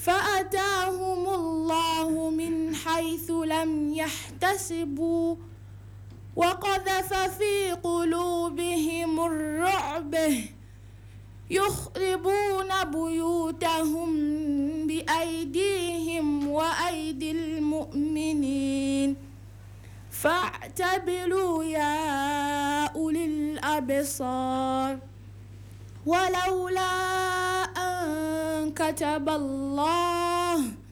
فأتاهم الله من حيث لم يحتسبوا وقذف في قلوبهم الرعب يخربون بيوتهم بأيديهم وأيدي المؤمنين فاعتبروا يا أولي الأبصار ولولا أن كتب الله